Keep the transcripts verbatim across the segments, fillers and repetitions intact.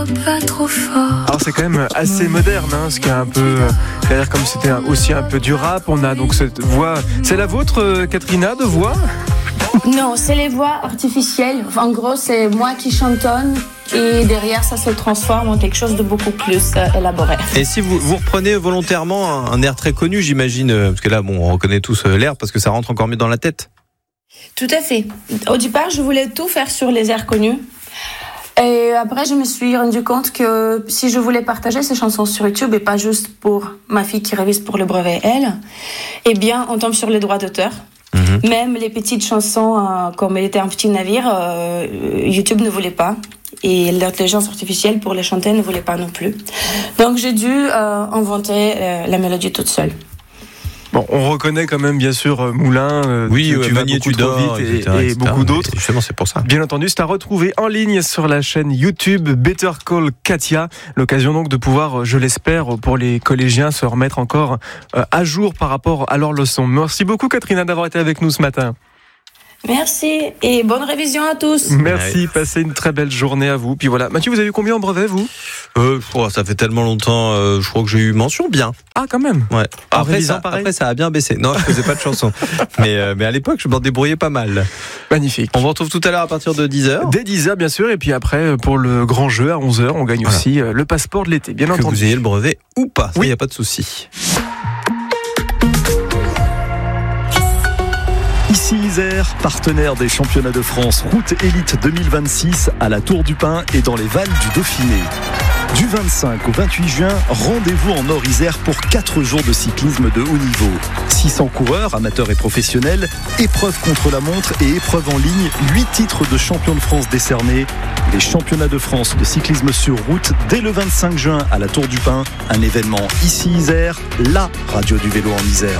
Pas trop fort. Alors c'est quand même assez moderne, hein, ce qui est un peu, c'est-à-dire comme c'était aussi un peu du rap, on a donc cette voix. C'est la vôtre, Katrina, de voix ? Non, c'est les voix artificielles. En gros, c'est moi qui chantonne et derrière, ça se transforme en quelque chose de beaucoup plus euh, élaboré. Et si vous, vous reprenez volontairement un, un air très connu, j'imagine, parce que là, bon, on reconnaît tous l'air parce que ça rentre encore mieux dans la tête. Tout à fait. Au départ, je voulais tout faire sur les airs connus. Et après, je me suis rendu compte que si je voulais partager ces chansons sur YouTube et pas juste pour ma fille qui révise pour le brevet elle, eh bien, on tombe sur les droits d'auteur. Mmh. Même les petites chansons, euh, comme il était un petit navire, euh, YouTube ne voulait pas. Et l'intelligence artificielle pour les chanter ne voulait pas non plus. Donc j'ai dû euh, inventer euh, la mélodie toute seule. Bon, on reconnaît quand même bien sûr Moulin, euh, oui, tu, ouais, tu vas Manier, beaucoup tu trop dors, vite et, et cetera, et beaucoup d'autres. Justement, c'est pour ça. Bien entendu, c'est à retrouver en ligne sur la chaîne YouTube Better Call Katia. L'occasion donc de pouvoir, je l'espère, pour les collégiens se remettre encore euh, à jour par rapport à leur leçon. Merci beaucoup Katrina d'avoir été avec nous ce matin. Merci et bonne révision à tous. Merci, passez une très belle journée à vous. Puis voilà, Mathieu, vous avez eu combien en brevet vous ? euh, oh, Ça fait tellement longtemps, euh, je crois que j'ai eu mention bien. Ah quand même. Ouais. Après, révisant, ça, pareil. après ça a bien baissé. Non, je faisais pas de chansons. mais, euh, mais à l'époque, je m'en débrouillais pas mal. Magnifique. On vous retrouve tout à l'heure à partir de dix heures. Dès dix heures bien sûr, et puis après pour le grand jeu à onze heures, on gagne voilà. aussi le passeport de l'été, bien que entendu. Que vous ayez le brevet ou pas, ça oui. y a pas de souci. Ici Isère, partenaire des championnats de France Route Élite deux mille vingt-six à la Tour du Pin et dans les Valles du Dauphiné. Du vingt-cinq au vingt-huit juin, rendez-vous en Nord-Isère pour quatre jours de cyclisme de haut niveau. six cents coureurs, amateurs et professionnels, épreuves contre la montre et épreuves en ligne, huit titres de champion de France décernés. Les championnats de France de cyclisme sur route dès le vingt-cinq juin à la Tour du Pin. Un événement ici Isère, la radio du vélo en Isère.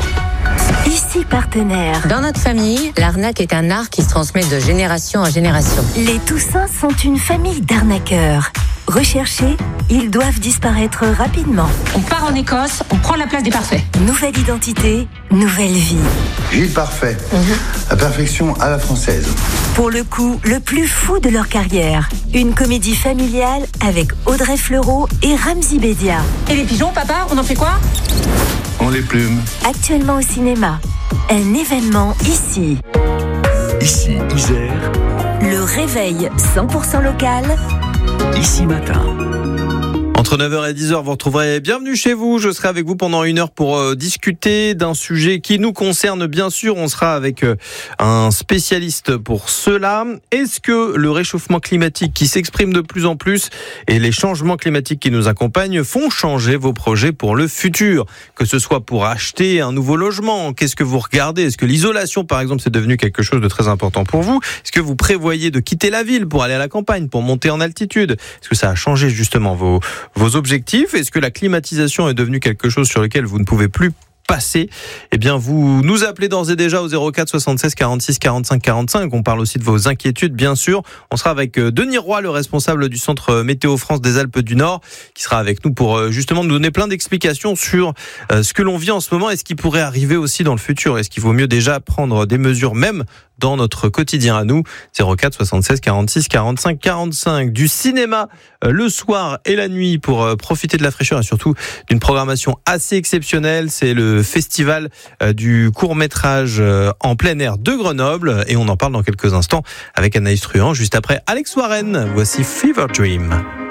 Ici partenaire. Dans notre famille, l'arnaque est un art qui se transmet de génération en génération. Les Toussins sont une famille d'arnaqueurs. Recherchés, ils doivent disparaître rapidement. On part en Écosse, on prend la place des parfaits. Nouvelle identité, nouvelle vie. Gilles Parfait, mm-hmm. La perfection à la française. Pour le coup, le plus fou de leur carrière. Une comédie familiale avec Audrey Fleurot et Ramzy Bédia. Et les pigeons, papa, on en fait quoi ? On les plume. Actuellement au cinéma. Un événement ici. Ici, Isère. Le réveil cent pour cent local. Ici matin. Entre neuf heures et dix heures, vous retrouverez Bienvenue chez vous. Je serai avec vous pendant une heure pour euh, discuter d'un sujet qui nous concerne bien sûr. On sera avec euh, un spécialiste pour cela. Est-ce que le réchauffement climatique qui s'exprime de plus en plus et les changements climatiques qui nous accompagnent font changer vos projets pour le futur ? Que ce soit pour acheter un nouveau logement, qu'est-ce que vous regardez ? Est-ce que l'isolation, par exemple, c'est devenu quelque chose de très important pour vous ? Est-ce que vous prévoyez de quitter la ville pour aller à la campagne, pour monter en altitude ? Est-ce que ça a changé justement vos Vos objectifs? Est-ce que la climatisation est devenue quelque chose sur lequel vous ne pouvez plus passer? Eh bien, vous nous appelez d'ores et déjà au zéro quatre soixante-seize quarante-six quarante-cinq quarante-cinq. On parle aussi de vos inquiétudes, bien sûr. On sera avec Denis Roy, le responsable du Centre Météo France des Alpes du Nord, qui sera avec nous pour justement nous donner plein d'explications sur ce que l'on vit en ce moment et ce qui pourrait arriver aussi dans le futur. Est-ce qu'il vaut mieux déjà prendre des mesures même dans notre quotidien à nous? Zéro quatre soixante-seize quarante-six quarante-cinq quarante-cinq. Du cinéma le soir et la nuit pour profiter de la fraîcheur et surtout d'une programmation assez exceptionnelle. C'est le festival du court-métrage en plein air de Grenoble et on en parle dans quelques instants avec Anaïs Truand juste après Alex Warren. Voici Fever Dream.